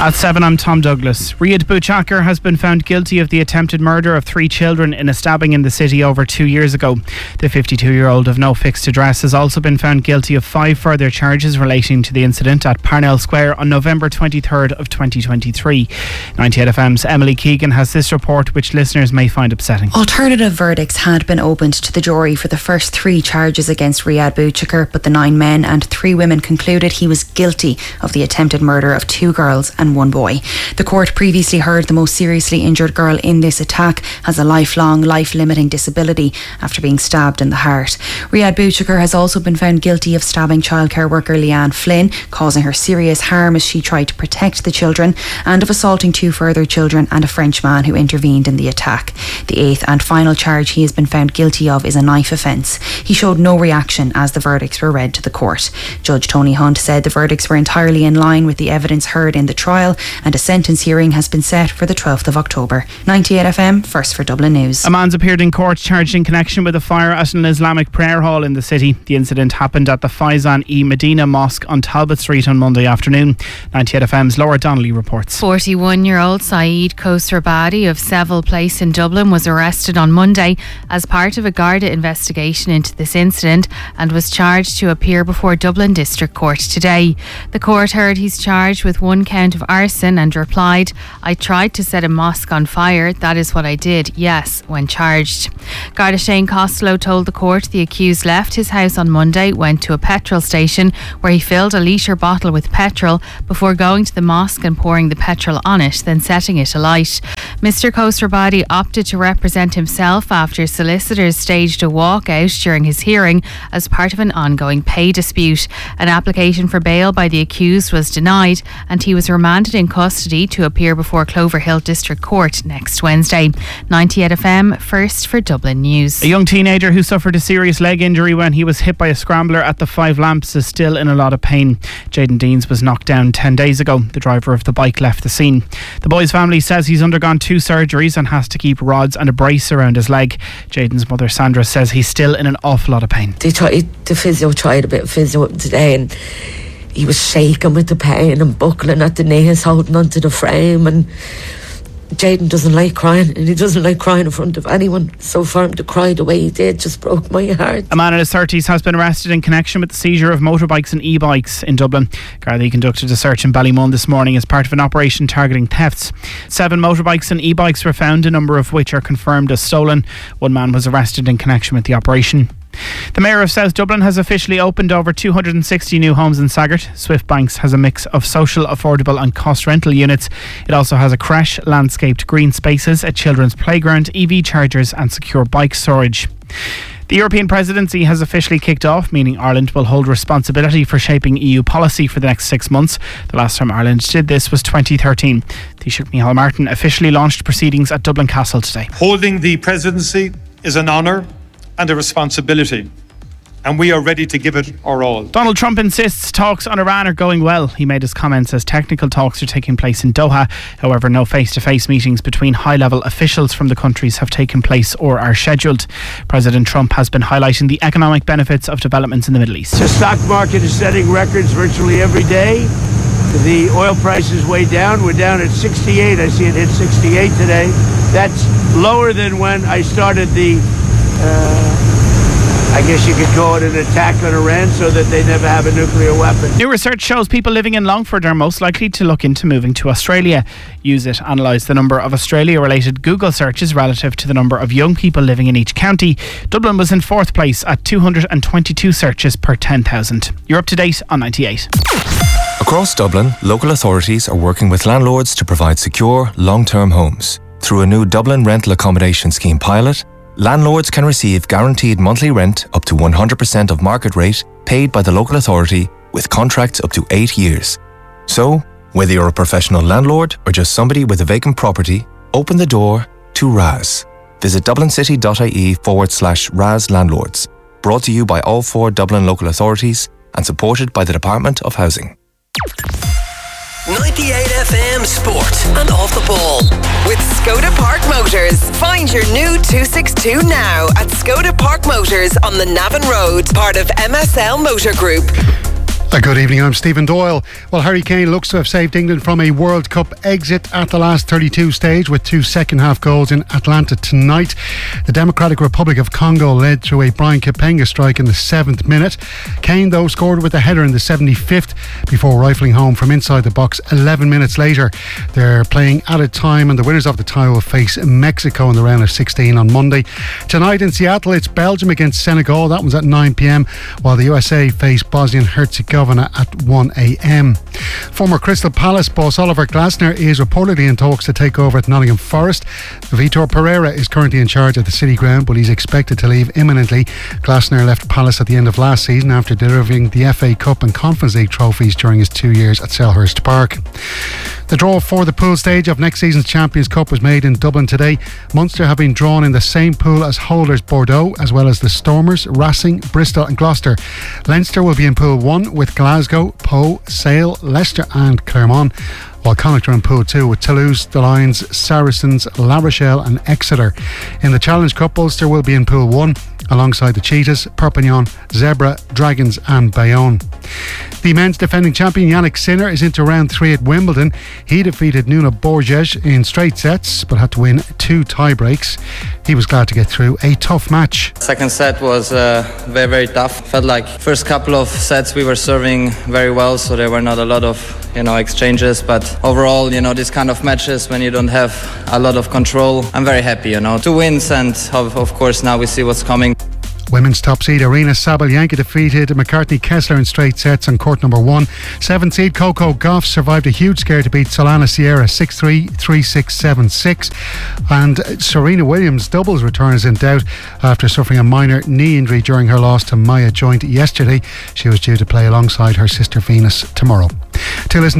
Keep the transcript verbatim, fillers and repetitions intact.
At seven, I'm Tom Douglas. Riyad Bouchakar has been found guilty of the attempted murder of three children in a stabbing in the city over two years ago. The fifty-two-year-old of no fixed address has also been found guilty of five further charges relating to the incident at Parnell Square on November twenty-third of twenty twenty-three. ninety-eight F M's Emily Keegan has this report, which listeners may find upsetting. Alternative verdicts had been opened to the jury for the first three charges against Riyad Bouchakar, but the nine men and three women concluded he was guilty of the attempted murder of two girls and one boy. The court previously heard the most seriously injured girl in this attack has a lifelong, life-limiting disability after being stabbed in the heart. Riyad Bouchakar has also been found guilty of stabbing childcare worker Leanne Flynn, causing her serious harm as she tried to protect the children, and of assaulting two further children and a French man who intervened in the attack. The eighth and final charge he has been found guilty of is a knife offence. He showed no reaction as the verdicts were read to the court. Judge Tony Hunt said the verdicts were entirely in line with the evidence heard in the trial, and a sentence hearing has been set for the twelfth of October. ninety-eight F M, first for Dublin News. A man's appeared in court charged in connection with a fire at an Islamic prayer hall in the city. The incident happened at the Faizan-e-Medina Mosque on Talbot Street on Monday afternoon. ninety-eight F M's Laura Donnelly reports. forty-one-year-old Saeed Khosrabadi of Seville Place in Dublin was arrested on Monday as part of a Garda investigation into this incident and was charged to appear before Dublin District Court today. The court heard he's charged with one count of arson and replied, "I tried to set a mosque on fire. That is what I did, yes," when charged. Garda Shane Costello told the court the accused left his house on Monday, went to a petrol station where he filled a litre bottle with petrol before going to the mosque and pouring the petrol on it, then setting it alight. Mister Khosrabadi opted to represent himself after solicitors staged a walkout during his hearing as part of an ongoing pay dispute. An application for bail by the accused was denied and he was remanded in custody to appear before Cloverhill District Court next Wednesday. ninety-eight F M, first for Dublin News. A young teenager who suffered a serious leg injury when he was hit by a scrambler at the Five Lamps is still in a lot of pain. Jaden Deans was knocked down ten days ago. The driver of the bike left the scene. The boy's family says he's undergone two surgeries and has to keep rods and a brace around his leg. Jaden's mother Sandra says he's still in an awful lot of pain. They tried, the physio tried a bit of physio today and he was shaking with the pain and buckling at the knees, holding onto the frame, and Jaden doesn't like crying, and he doesn't like crying in front of anyone. So for him to cry the way he did just broke my heart. A man in his thirties has been arrested in connection with the seizure of motorbikes and e-bikes in Dublin. Gardaí conducted a search in Ballymun this morning as part of an operation targeting thefts. Seven motorbikes and e-bikes were found, a number of which are confirmed as stolen. One man was arrested in connection with the operation. The Mayor of South Dublin has officially opened over two hundred sixty new homes in Saggart. Swift Banks has a mix of social, affordable and cost rental units. It also has a creche, landscaped green spaces, a children's playground, E V chargers and secure bike storage. The European presidency has officially kicked off, meaning Ireland will hold responsibility for shaping E U policy for the next six months. The last time Ireland did this was twenty thirteen. Taoiseach Micheál Martin officially launched proceedings at Dublin Castle today. Holding the presidency is an honour and a responsibility, and we are ready to give it our all. Donald Trump insists talks on Iran are going well. He made his comments as technical talks are taking place in Doha. However, no face-to-face meetings between high-level officials from the countries have taken place or are scheduled. President Trump has been highlighting the economic benefits of developments in the Middle East. The stock market is setting records virtually every day. The oil price is way down. We're down at sixty-eight. I see it hit sixty-eight today. That's lower than when I started the Uh, I guess you could call it an attack on Iran so that they never have a nuclear weapon. New research shows people living in Longford are most likely to look into moving to Australia. Use It analysed the number of Australia-related Google searches relative to the number of young people living in each county. Dublin was in fourth place at two hundred twenty-two searches per ten thousand. You're up to date on ninety-eight. Across Dublin, local authorities are working with landlords to provide secure, long-term homes. Through a new Dublin Rental Accommodation Scheme pilot, landlords can receive guaranteed monthly rent up to one hundred percent of market rate paid by the local authority with contracts up to eight years. So, whether you're a professional landlord or just somebody with a vacant property, open the door to R A S. Visit dublincity.ie forward slash R A S landlords. Brought to you by all four Dublin local authorities and supported by the Department of Housing. ninety-eight F M Sport and Off the Ball with Skoda Park Motors. Find your new two sixty-two now at Skoda Park Motors on the Navan Road, part of M S L Motor Group. A good evening, I'm Stephen Doyle. Well, Harry Kane looks to have saved England from a World Cup exit at the last thirty-two stage with two second half goals in Atlanta tonight. The Democratic Republic of Congo led through a Brian Kipenga strike in the seventh minute. Kane, though, scored with a header in the seventy-fifth before rifling home from inside the box eleven minutes later. They're playing added time and the winners of the tie will face Mexico in the round of sixteen on Monday. Tonight in Seattle, it's Belgium against Senegal. That one's at nine p.m, while the U S A face Bosnia and Herzegovina at one a.m. Former Crystal Palace boss Oliver Glasner is reportedly in talks to take over at Nottingham Forest. Vitor Pereira is currently in charge at the City Ground, but he's expected to leave imminently. Glasner left Palace at the end of last season after delivering the F A Cup and Conference League trophies during his two years at Selhurst Park. The draw for the pool stage of next season's Champions Cup was made in Dublin today. Munster have been drawn in the same pool as holders Bordeaux, as well as the Stormers, Racing, Bristol and Gloucester. Leinster will be in Pool one with Glasgow, Poe, Sale, Leicester and Clermont, while Connacht are in Pool two with Toulouse, the Lions, Saracens, La Rochelle and Exeter. In the Challenge Cup, Ulster will be in Pool one alongside the Cheetahs, Perpignan, Zebra, Dragons and Bayonne. The men's defending champion Yannick Sinner is into round three at Wimbledon. He defeated Nuno Borges in straight sets but had to win two tie breaks. He was glad to get through a tough match. Second set was uh, very very tough. Felt like first couple of sets we were serving very well, so there were not a lot of you know exchanges, but overall you know these kind of matches when you don't have a lot of control, I'm very happy you know two wins, and of, of course now we see what's coming. Women's top seed Arina Sabalenka defeated McCartney Kessler in straight sets on court number one. Seventh seed Coco Gauff survived a huge scare to beat Solana Sierra six three, three six, seven six. And Serena Williams' doubles return is in doubt after suffering a minor knee injury during her loss to Maya Joint yesterday. She was due to play alongside her sister Venus tomorrow. To listen